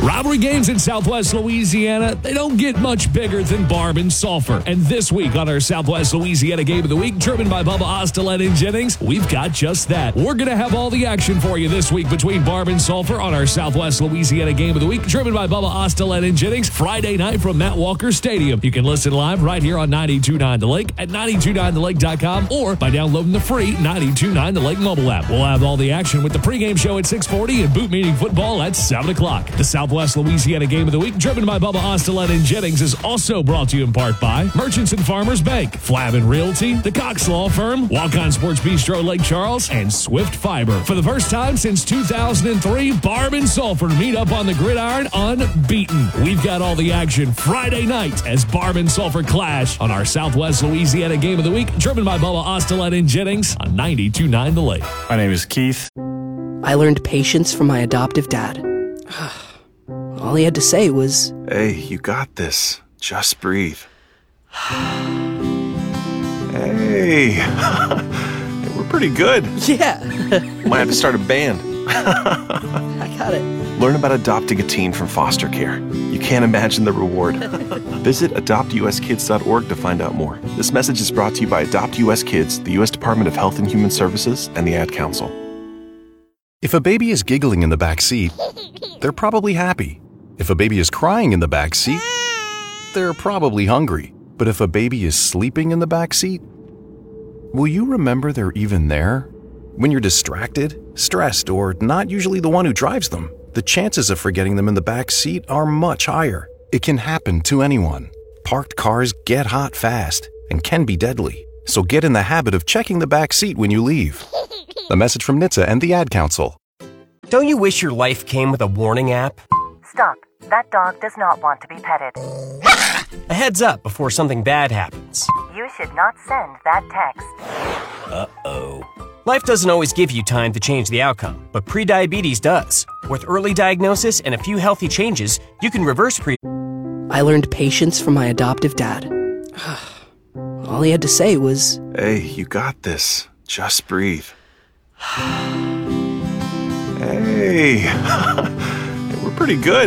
Rivalry games in Southwest Louisiana, they don't get much bigger than Barb and Sulphur. And this week on our Southwest Louisiana Game of the Week, driven by Bubba Osterlet and Jennings, we've got just that. We're going to have all the action for you this week between Barb and Sulphur on our Southwest Louisiana Game of the Week, driven by Bubba Osterlet and Jennings, Friday night from Matt Walker Stadium. You can listen live right here on 92.9 The Lake at 929thelake.com or by downloading the free 92.9 The Lake mobile app. We'll have all the action with the pregame show at 6:40 and boot meeting football at 7 o'clock. The Southwest Louisiana Game of the Week, driven by Bubba Osterlet and Jennings, is also brought to you in part by Merchants and Farmers Bank, Flavin Realty, the Cox Law Firm, Walk-On Sports Bistro Lake Charles, and Swift Fiber. For the first time since 2003, Barb and Sulphur meet up on the gridiron unbeaten. We've got all the action Friday night as Barb and Sulphur clash on our Southwest Louisiana Game of the Week, driven by Bubba Osterlet and Jennings on 92.9 The Lake. My name is Keith. I learned patience from my adoptive dad. All he had to say was, "Hey, you got this. Just breathe." Hey, we're pretty good. yeah, Might have to start a band. I got it. Learn about adopting a teen from foster care. You can't imagine the reward. Visit adoptuskids.org to find out more. This message is brought to you by Adopt US Kids, the U.S. Department of Health and Human Services, and the Ad Council. If a baby is giggling in the back seat, they're probably happy. If a baby is crying in the back seat, they're probably hungry. But if a baby is sleeping in the back seat, will you remember they're even there? When you're distracted, stressed, or not usually the one who drives them, the chances of forgetting them in the back seat are much higher. It can happen to anyone. Parked cars get hot fast and can be deadly. So get in the habit of checking the back seat when you leave. A message from NHTSA and the Ad Council. Don't you wish your life came with a warning app? Stop. That dog does not want to be petted. A heads up before something bad happens. You should not send that text. Uh-oh. Life doesn't always give you time to change the outcome, but prediabetes does. With early diagnosis and a few healthy changes, you can reverse I learned patience from my adoptive dad. All he had to say was, "Hey, you got this. Just breathe." Hey, we're pretty good.